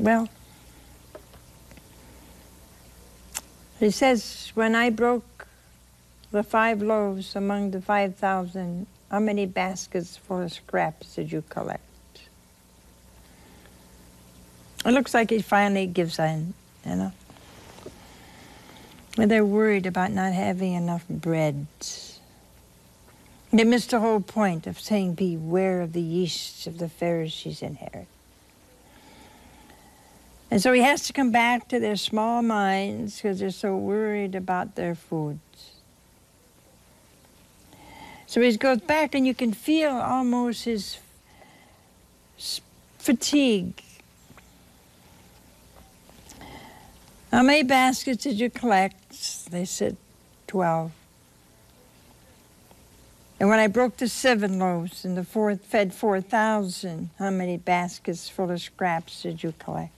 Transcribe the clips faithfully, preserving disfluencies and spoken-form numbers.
Well, he says, when I broke the five loaves among the five thousand, how many baskets full of scraps did you collect? It looks like he finally gives in, you know. And they're worried about not having enough bread. They missed the whole point of saying, beware of the yeast of the Pharisees and Herod. And so he has to come back to their small minds because they're so worried about their foods. So he goes back, and you can feel almost his fatigue. How many baskets did you collect? They said, twelve. And when I broke the seven loaves and the four, fed four thousand, how many baskets full of scraps did you collect?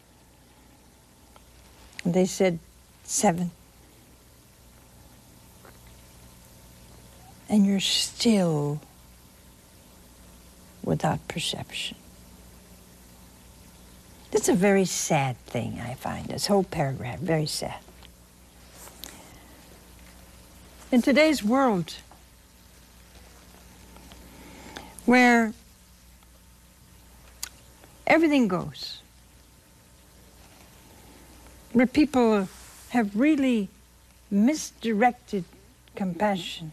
And they said, seven. And you're still without perception. It's a very sad thing, I find, this whole paragraph, very sad. In today's world, where everything goes, where people have really misdirected compassion,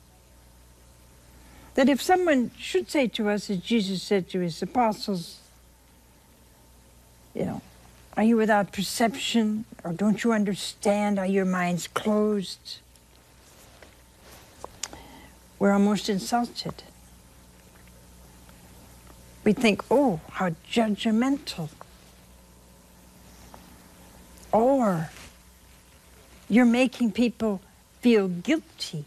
that if someone should say to us, as Jesus said to his apostles, you know, are you without perception, or don't you understand? Are your minds closed? We're almost insulted. We think, oh, how judgmental. Or you're making people feel guilty.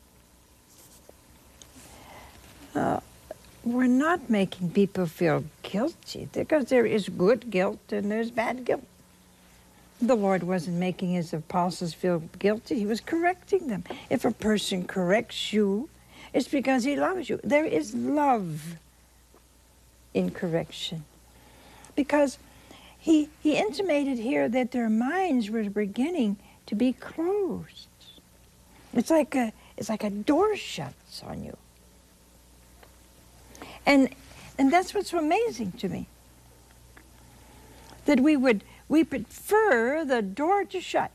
Uh, we're not making people feel guilty, because there is good guilt and there's bad guilt. The Lord wasn't making his apostles feel guilty. He was correcting them. If a person corrects you, it's because he loves you. There is love in correction. Because he, he intimated here that their minds were beginning to be closed. It's like a, it's like a door shuts on you. And, and that's what's so amazing to me. That we would, we prefer the door to shut.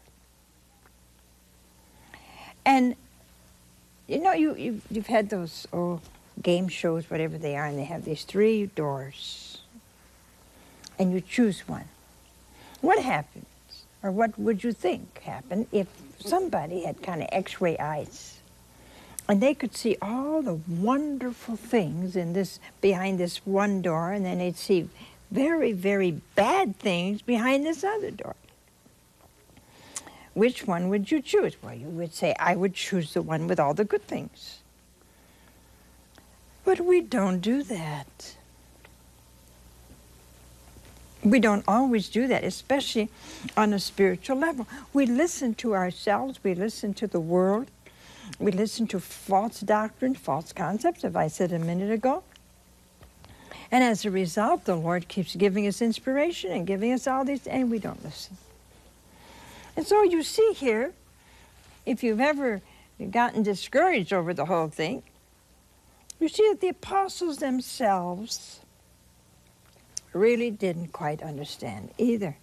And, you know, you, you, you've had those oh, game shows, whatever they are, and they have these three doors. And you choose one. What happens, or what would you think happened if somebody had kind of X-ray eyes? And they could see all the wonderful things in this, behind this one door, and then they'd see very, very bad things behind this other door. Which one would you choose? Well, you would say, I would choose the one with all the good things. But we don't do that. We don't always do that, especially on a spiritual level. We listen to ourselves, we listen to the world, we listen to false doctrine, false concepts, as I said a minute ago. And as a result, the Lord keeps giving us inspiration and giving us all these, and we don't listen. And so you see here, if you've ever gotten discouraged over the whole thing, you see that the apostles themselves really didn't quite understand either.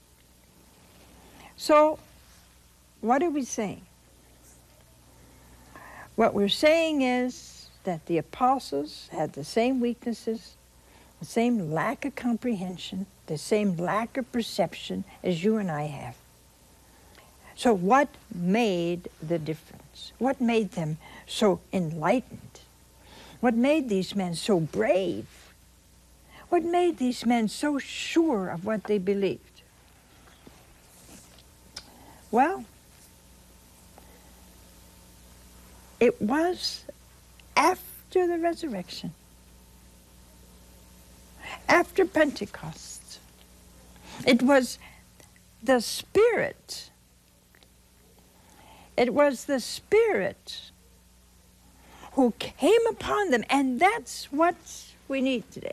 So, what are we saying? What we're saying is that the apostles had the same weaknesses, the same lack of comprehension, the same lack of perception as you and I have. So what made the difference? What made them so enlightened? What made these men so brave? What made these men so sure of what they believed? Well, it was after the resurrection, after Pentecost. It was the Spirit. It was the Spirit who came upon them, and that's what we need today.